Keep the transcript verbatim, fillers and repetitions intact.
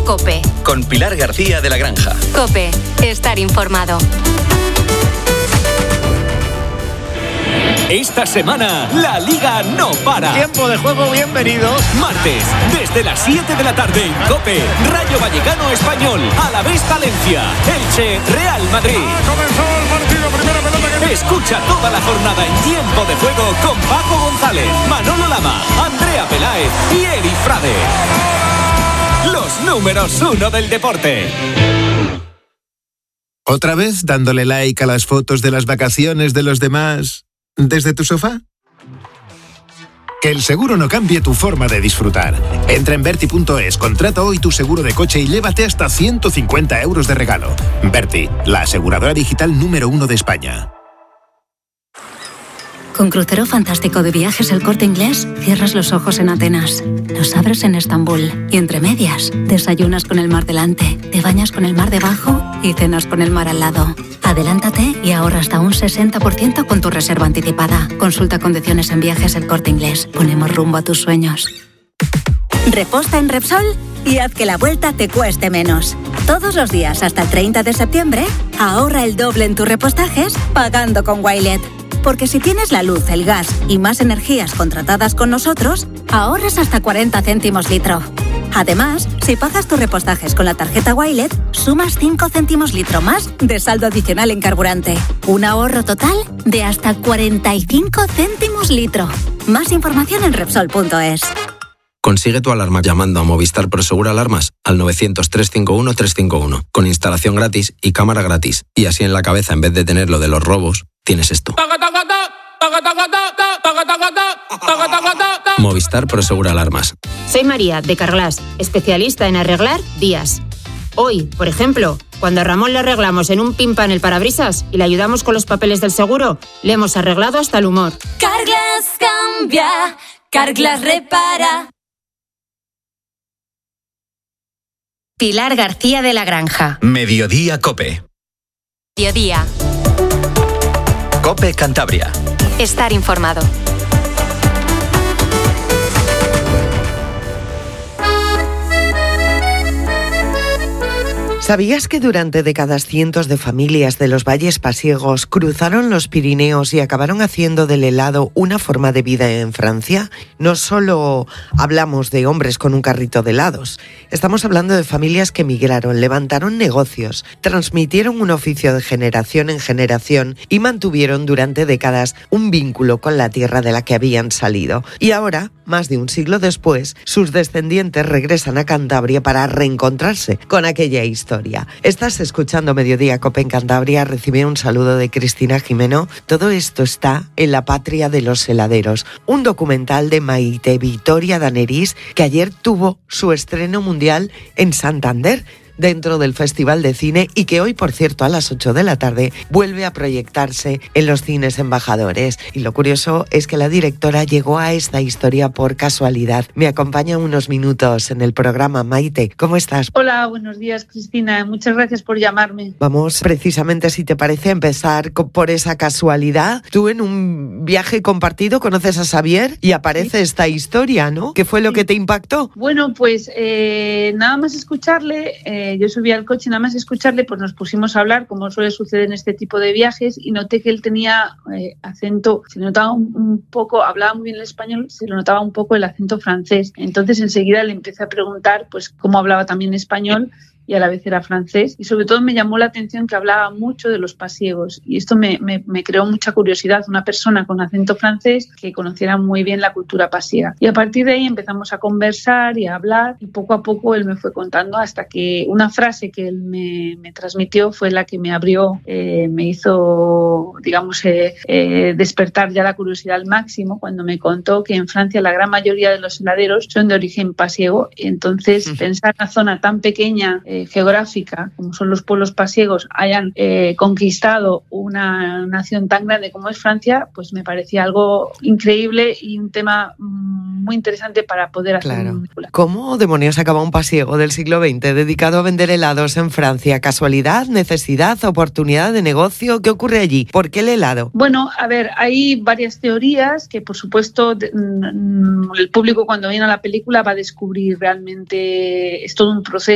COPE. Con Pilar García de la Granja. COPE. Estar informado. Esta semana, la Liga no para. Tiempo de juego, bienvenidos. Martes, desde las siete de la tarde en COPE, Rayo Vallecano Español, Alavés Valencia, Elche, Real Madrid. Ha comenzado el partido, primera pelota que... Escucha toda la jornada en Tiempo de Juego con Paco González, Manolo Lama, Andrea Peláez y Eri Frade. Los números uno del deporte. ¿Otra vez dándole like a las fotos de las vacaciones de los demás desde tu sofá? Que el seguro no cambie tu forma de disfrutar. Entra en Berti punto es, contrata hoy tu seguro de coche y llévate hasta ciento cincuenta euros de regalo. Berti, la aseguradora digital número uno de España. Con Crucero Fantástico de Viajes El Corte Inglés, cierras los ojos en Atenas, los abres en Estambul y entre medias, desayunas con el mar delante, te bañas con el mar debajo y cenas con el mar al lado. Adelántate y ahorra hasta un sesenta por ciento con tu reserva anticipada. Consulta condiciones en Viajes El Corte Inglés. Ponemos rumbo a tus sueños. Reposta en Repsol y haz que la vuelta te cueste menos. Todos los días hasta el treinta de septiembre, ahorra el doble en tus repostajes pagando con Wilet. Porque si tienes la luz, el gas y más energías contratadas con nosotros, ahorras hasta cuarenta céntimos litro. Además, si pagas tus repostajes con la tarjeta Wilet, sumas cinco céntimos litro más de saldo adicional en carburante. Un ahorro total de hasta cuarenta y cinco céntimos litro. Más información en Repsol punto es. Consigue tu alarma llamando a Movistar Prosegur Alarmas al novecientos, trescientos cincuenta y uno, trescientos cincuenta y uno, con instalación gratis y cámara gratis. Y así en la cabeza, en vez de tener lo de los robos, tienes esto. Movistar Prosegur Alarmas. Soy María, de Carglass, especialista en arreglar vías. Hoy, por ejemplo, cuando a Ramón le arreglamos en un pimpan el parabrisas y le ayudamos con los papeles del seguro, le hemos arreglado hasta el humor. Carglass cambia, Carglass repara. Pilar García de la Granja. Mediodía COPE. Mediodía. COPE Cantabria. Estar informado. ¿Sabías que durante décadas cientos de familias de los valles pasiegos cruzaron los Pirineos y acabaron haciendo del helado una forma de vida en Francia? No solo hablamos de hombres con un carrito de helados, estamos hablando de familias que emigraron, levantaron negocios, transmitieron un oficio de generación en generación y mantuvieron durante décadas un vínculo con la tierra de la que habían salido. Y ahora, más de un siglo después, sus descendientes regresan a Cantabria para reencontrarse con aquella historia. Estás escuchando Mediodía COPE en Cantabria. Recibe un saludo de Cristina Jimeno. Todo esto está en La Patria de los Heladeros, un documental de Maite Vitoria Danerís que ayer tuvo su estreno mundial en Santander, dentro del Festival de Cine, y que hoy, por cierto, a las ocho de la tarde vuelve a proyectarse en los cines embajadores. Y lo curioso es que la directora llegó a esta historia por casualidad. Me acompaña unos minutos en el programa. Maite, ¿cómo estás? Hola, buenos días, Cristina. Muchas gracias por llamarme. Vamos precisamente, si te parece, a empezar por esa casualidad. Tú en un viaje compartido conoces a Xavier y aparece sí. esta historia, ¿no? ¿Qué fue lo sí. que te impactó? Bueno, pues eh, nada más escucharle... Eh, yo subí al coche y nada más escucharle, pues nos pusimos a hablar, como suele suceder en este tipo de viajes, y noté que él tenía eh, acento, se le notaba un, un poco, hablaba muy bien el español, se le notaba un poco el acento francés. Entonces enseguida le empecé a preguntar pues cómo hablaba también español y a la vez era francés, y sobre todo me llamó la atención que hablaba mucho de los pasiegos, y esto me, me, me creó mucha curiosidad, una persona con acento francés que conociera muy bien la cultura pasiega. Y a partir de ahí empezamos a conversar y a hablar, y poco a poco él me fue contando hasta que una frase que él me, me transmitió fue la que me abrió, eh, me hizo, digamos, eh, eh, despertar ya la curiosidad al máximo, cuando me contó que en Francia la gran mayoría de los heladeros son de origen pasiego. Entonces, uh-huh. pensar en una zona tan pequeña, eh, geográfica, como son los pueblos pasiegos, hayan eh, conquistado una nación tan grande como es Francia, pues me parecía algo increíble y un tema muy interesante para poder hacer claro. una película. ¿Cómo demonios acaba un pasiego del siglo veinte dedicado a vender helados en Francia? ¿Casualidad, necesidad, oportunidad de negocio? ¿Qué ocurre allí? ¿Por qué el helado? Bueno, a ver, hay varias teorías que, por supuesto, de, mm, el público cuando viene a la película va a descubrir realmente, es todo un proceso